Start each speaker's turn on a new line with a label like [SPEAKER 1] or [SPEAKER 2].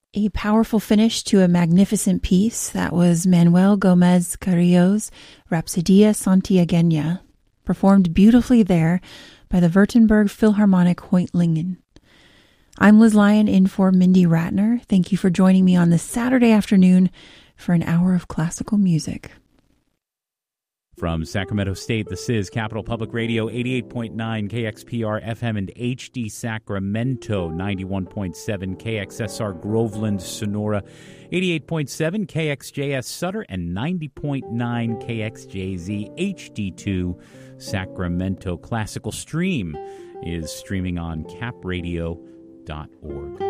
[SPEAKER 1] A powerful finish to a magnificent piece. That was Manuel Gomez Carrillo's Rhapsodia Santiagueña, performed beautifully there by the Württemberg Philharmonic Reutlingen. I'm Liz Lyon in for Mindy Ratner. Thank you for joining me on this Saturday afternoon for an hour of classical music.
[SPEAKER 2] From Sacramento State, this is Capital Public Radio, 88.9 KXPR FM and HD Sacramento, 91.7 KXSR Groveland, Sonora, 88.7 KXJS Sutter, and 90.9 KXJZ HD2 Sacramento. Classical Stream is streaming on capradio.org.